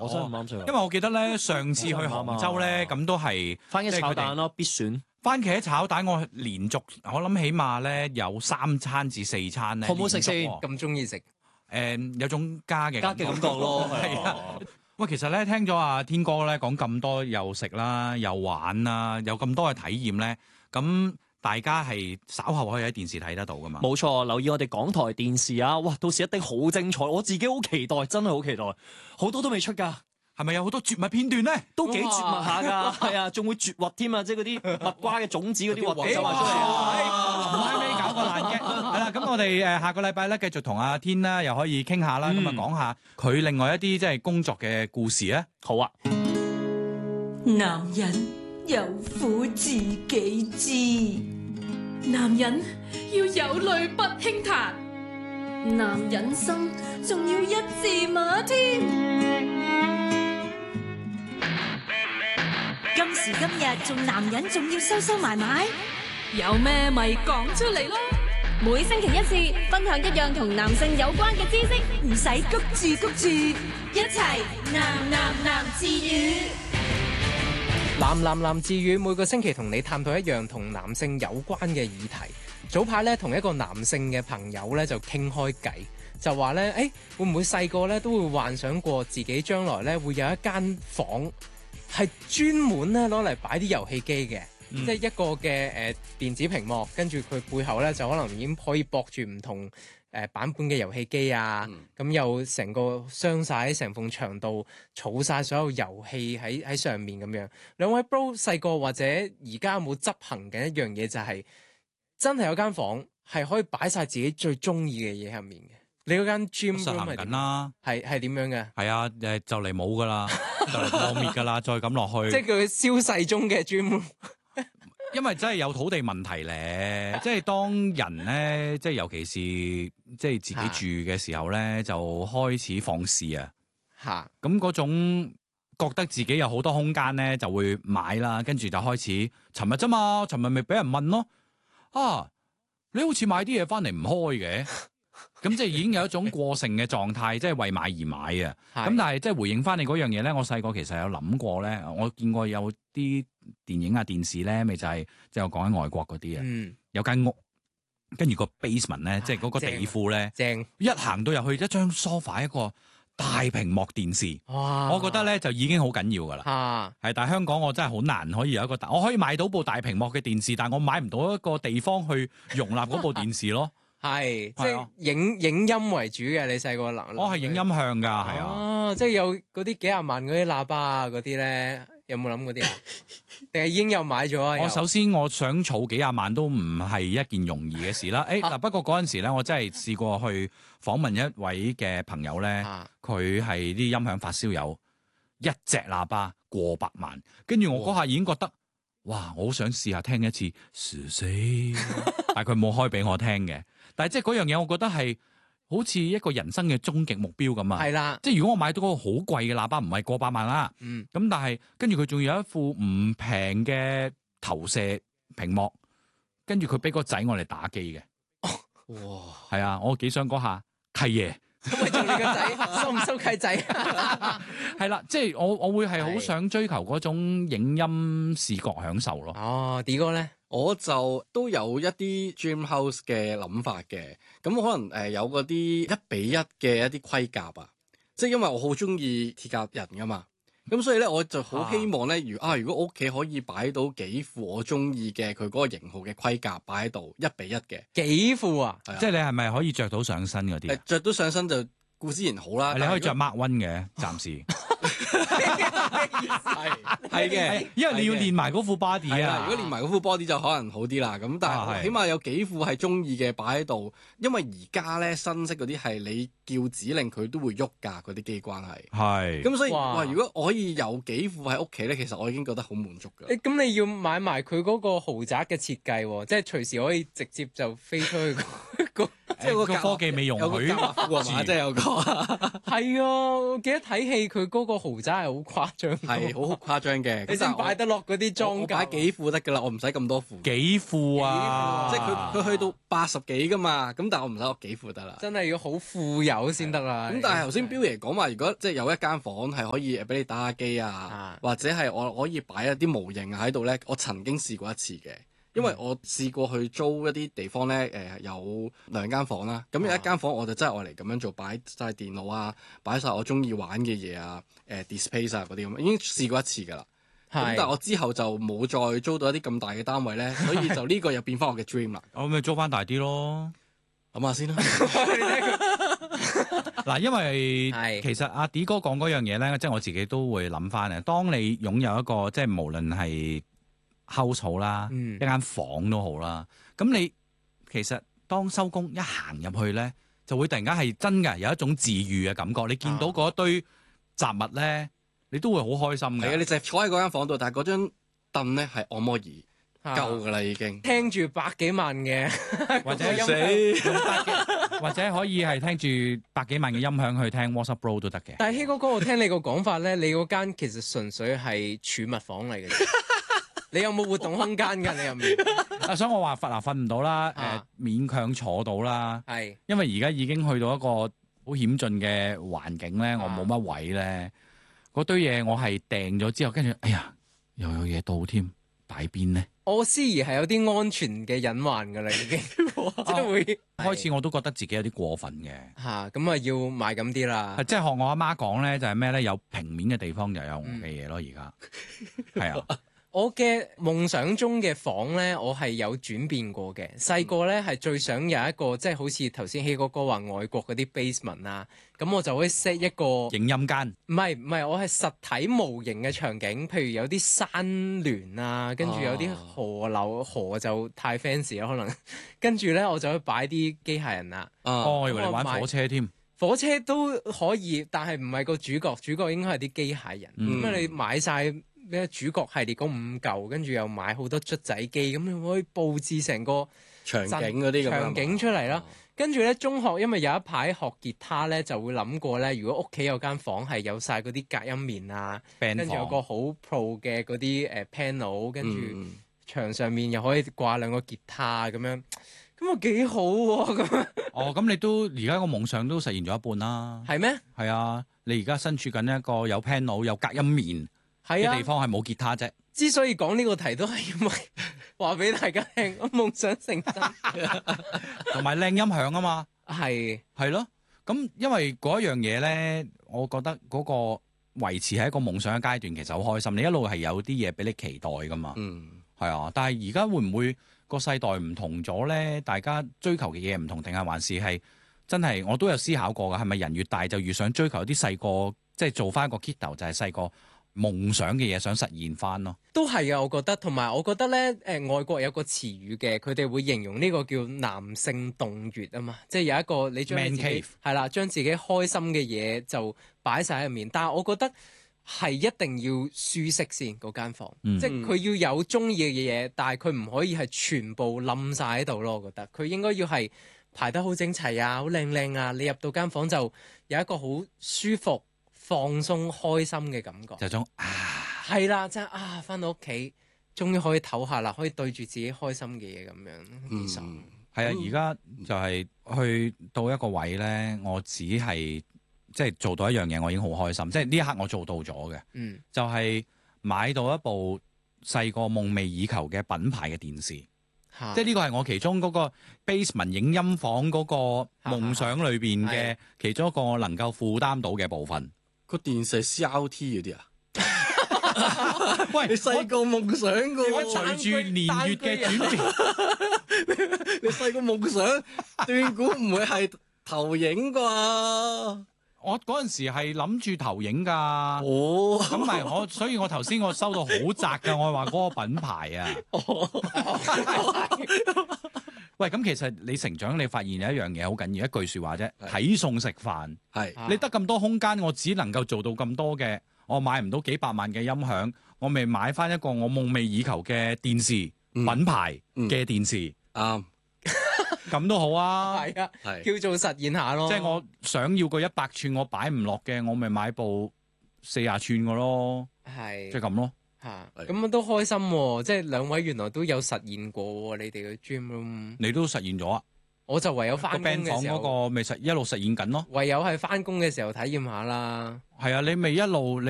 我真係唔啱食牛。 因為我記得咧上次去杭州咧，咁都係番茄炒蛋咯，必選。 番茄炒蛋我連續我諗起碼咧有3餐至4餐咧， 好唔好食先連續喎咁中意食？ 有種家嘅感覺咯，係啊。 喂，其實咧聽咗阿天哥咧講咁多，又食啦，又玩啦，有咁多嘅體驗咧，咁大家係稍後可以喺電視睇得到噶嘛？ 冇錯，留意我哋港台電視啊！哇，到時一定好精彩，我自己好期待，真係好期待，好多都未出㗎。 係咪有好多絕密片段咧？ 都幾絕密下㗎，係啊，仲會絕核添啊！即係嗰啲蜜瓜嘅種子嗰啲核走埋出嚟唔係咩搞個爛嘅？係啦，咁我哋下個禮拜咧繼續同阿天啦，又可以傾下啦，咁啊講下佢另外一啲即係工作嘅故事啊。 好啊， 男人有苦自己知， 男人要有淚不輕彈，男人心仲要一字馬添。 今時今日做男人仲要收收埋埋， 有咩咪講出嚟咯！ 每星期一次，分享一樣同男性有關嘅知識， 唔使谷住， 一齊男自語。 男自語每個星期同你探討一樣同男性有關嘅議題。早排咧同一個男性嘅朋友咧就傾開偈，就話咧會唔會細個咧都會幻想過自己將來咧會有一間房係專門咧攞嚟擺啲遊戲機嘅。即係一個嘅電子屏幕，跟住佢背後咧就可能已經可以駁住唔同版本嘅遊戲機啊，咁又成個鑲晒喺成埲牆度，儲晒所有遊戲喺上面咁樣。兩位 bro 細個或者而家有冇執行嘅一樣嘢，就係真係有間房係可以擺晒自己最中意嘅嘢入面嘅。你嗰間 gym 實行緊啦， 係點樣嘅？ 係啊，就嚟冇噶啦，就嚟破滅噶啦，再咁落去， 即係佢消逝中嘅 gym。 因為真係有土地問題咧，即係當人咧，即係尤其是即係自己住嘅時候咧，就開始放肆啊！ 嚇， 咁嗰種覺得自己有好多空間咧，就會買啦，跟住就開始。尋日啫嘛，尋日咪俾人問咯，啊，你好似買啲嘢翻嚟唔開嘅，咁即係已經有一種過剩嘅狀態，即係為買而買啊！咁但係即係回應翻你嗰樣嘢咧，我細個其實有諗過咧，我見過有啲電影啊、電視咧，咪就係即係我講緊外國嗰啲啊，有間屋，跟住個 basement 咧，即係嗰個地庫咧， 正一行到入去一張 sofa 一個大屏幕電視， 哇！ 我覺得咧就已經好緊要噶啦，係，但係香港我真係好難可以有一個我可以買到部大屏幕嘅電視，但係我買唔到一個地方去容納嗰部電視咯。 係，即係影音為主嘅。你細個諗， 我係影音向㗎，係啊。 哦，即係有嗰啲幾廿萬嗰啲喇叭啊，嗰啲咧，有冇諗嗰啲啊？定係已經有買咗啊？ 我首先我想儲幾廿萬都唔係一件容易嘅事啦。嗱，不過嗰陣時咧，我真係試過去訪問一位嘅朋友咧，佢係啲音響發燒友，一隻喇叭過百萬，跟住我嗰下已經覺得，哇！我好想試下聽一次，但係佢冇開俾我聽嘅。但係即係嗰樣嘢，我覺得係好似一個人生嘅終極目標咁啊！ 係啦， 即係如果我買到嗰個好貴嘅喇叭，唔係過百萬啦，咁但係跟住佢仲有一副唔平嘅投射屏幕，跟住佢俾個仔我嚟打機嘅。哇！係啊，我幾想嗰下契爺， 咁咪做你個仔收唔收契仔？ 係啦，即係我會係好想追求嗰種影音視覺享受咯。 哦，D 哥咧？ 我就都有一啲 dream house 嘅諗法嘅，咁可能有嗰啲1:1嘅一啲盔甲啊，即係因為我好中意鐵甲人噶嘛，咁所以咧我就好希望咧，如果我屋企可以擺到幾副我中意嘅佢嗰個型號嘅盔甲擺喺度1:1嘅幾副啊， 即係你係咪可以着到上身嗰啲？ 着到上身就固之然好啦， 你可以着 Mark One 嘅，暫時。係嘅，因為你要練埋嗰副 body 啊。 如果練埋嗰副 body 就可能好啲啦。咁但係起碼有幾副係中意嘅擺喺度，因為而家咧新式嗰啲係你叫指令佢都會喐㗎，嗰啲機關係。 係。 咁所以如果我可以有幾副喺屋企咧，其實我已經覺得好滿足㗎。 咁你要買埋佢嗰個豪宅嘅設計喎，即係隨時可以直接就飛出去即係個科技未容許。 即係有個係啊！我記得睇戲佢嗰個個豪宅係好誇張， 係好誇張嘅。 你先擺得落嗰啲裝我架擺幾副得㗎啦，我唔使咁多副。 幾副啊？ 即係佢去到80幾㗎嘛，咁但係我唔使我幾副得啦。 真係要好富有先得啦。 咁但係頭先標爺講話，如果即係有一間房係可以俾你打下機啊，或者係我可以擺一啲模型喺度咧，我曾經試過一次嘅。因為我試過去租一啲地方咧，有2間房啦，咁有一間房我就真係愛嚟咁樣做，擺晒電腦啊，擺晒我中意玩嘅嘢啊，display 啊嗰啲咁，已經試過一次㗎啦。咁但係我之後就冇再租到一啲咁大嘅單位咧，所以就呢個又變翻我嘅 dream 啦。 我咪租翻大啲咯， 諗下先啦。 嗱，因為係其實阿 D 哥講嗰樣嘢咧，即係我自己都會諗翻嘅。當你擁有一個即係無論係house啦，一間房都好啦。咁你其實當收工一行入去咧，就會突然間係真嘅有一種治愈嘅感覺。你見到嗰一堆雜物咧，你都會好開心嘅。 係啊，你就係坐喺嗰間房度，但係嗰張凳咧係按摩椅夠㗎啦已經。 聽住百幾萬嘅或者音或者可以係聽住百幾萬嘅音響去聽 WhatsApp Bro 都得嘅。 但係希哥哥，我聽你個講法咧，你嗰間其實純粹係儲物房嚟嘅啫。你有冇活動空間㗎？你入面所以我話瞓唔到啦， 啊勉強坐到啦。 係因為而家已經去到一個好險峻嘅環境咧，我冇乜位咧，嗰堆嘢我係訂咗之後，跟住哎呀又有嘢到添，擺邊咧？ 我思疑係有啲安全嘅隱患㗎啦，已經即係會開始我都覺得自己有啲過分嘅。 咁啊要買咁啲啦。 即係學我阿媽講咧，就係咩咧？有平面嘅地方就有我嘅嘢咯。而家係啊。 我嘅夢想中嘅房咧，我係有轉變過嘅。細個咧係最想有一個即係好似頭先希哥哥話外國嗰啲 basement 啊，咁我就可以 set 一個影音間。 唔係，我係實體模型嘅場景，譬如有啲山巒啊，跟住有啲河流，河就太 fancy 啦，可能跟住咧我就可以擺啲機械人啦。 我以為你玩火車添。 火車都可以，但係唔係個主角，主角應該係啲機械人。咁你買晒咩主角系列嗰5嚿，跟住又買好多卒仔機，咁你可以佈置成個場景嗰啲咁場景出嚟啦。跟住咧，中學因為有一排學吉他咧，就會諗過咧，如果屋企有間房係有晒嗰啲隔音棉啊，跟住有個好 pro 嘅嗰啲panel，跟住牆上面又可以掛2個吉他咁樣，咁啊幾好喎咁。 咁你都而家個夢想都實現咗一半啦。 係咩？ 係啊，你而家身處緊一個有 panel 有隔音棉嘅地方，係冇吉他啫。 之所以講呢個題，都係因為話俾大家聽，我夢想成真， 同埋靚音響啊嘛。 係咯。咁因為嗰一樣嘢咧，我覺得嗰個維持喺一個夢想嘅階段，其實好開心。你一路係有啲嘢俾你期待噶嘛。係啊。但係而家會唔會個世代唔同咗咧？大家追求嘅嘢唔同，定係還是係真係？我都有思考過㗎。係咪人越大就越想追求啲細個，即係做翻一個 kiddo，就係細個夢想嘅嘢想實現翻咯？ 都係啊，我覺得。同埋我覺得咧，外國有個詞語嘅，佢哋會形容呢個叫男性洞穴啊嘛，即係有一個你將自己係啦，將自己開心嘅嘢就擺晒喺入面。但係我覺得係一定要舒適先嗰間房，即係佢要有中意嘅嘢，但係佢唔可以係全部冧晒喺度咯。我覺得佢應該要係排得好整齊啊，好靚靚啊。你入到間房就有一個好舒服、放鬆、開心嘅感覺。 就種係啦，即係返到屋企，終於可以唞下啦，可以對住自己開心嘅嘢咁樣。其實係啊，而家就係去到一個位咧，我只係即係做到一樣嘢，我已經好開心。即係呢一刻我做到咗嘅，就係買到一部細個夢寐以求嘅品牌嘅電視。即係呢個係我其中嗰個 basement 影音房嗰個夢想裏邊嘅其中一個我能夠負擔到嘅部分。 個電視係 CRT 嗰啲啊？ 喂， 你細個夢想㗎我隨住年月嘅轉變， 你細個夢想斷估唔會係投影啩？ 我嗰陣時係諗住投影㗎。咁咪所以我頭先我收到好窄㗎，我話嗰個品牌啊。喂，咁其實你成長，你發現有一樣嘢好緊要，一句説話啫，睇餸食飯。你得咁多空間，我只能夠做到咁多嘅。我買唔到幾百萬嘅音響，我咪買翻一個我夢寐以求嘅電視品牌嘅電視。 啱， 咁都好啊。 係啊，叫做實現下咯。 即係我想要個100寸，我擺唔落嘅，我咪買部 40寸嘅咯， 係即係咁咯。 嚇， 係咁都開心喎！即係兩位原來都有實現過喎，你哋嘅 gym room。 你都實現咗啊？ 我就唯有個翻工 band 房嗰嘅時候， 個咪一路實現緊咯。 唯有係翻工嘅時候體驗下啦。 係啊，你咪一路你